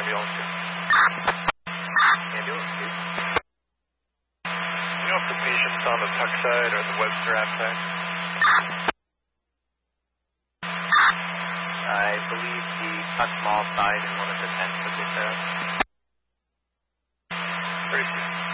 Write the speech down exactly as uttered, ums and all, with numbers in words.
ambulance here. Ambulance, please. You know if the patient's on the tuck side or the Webster app side? I believe the tuck small side and one of the tents that they said. Pretty soon.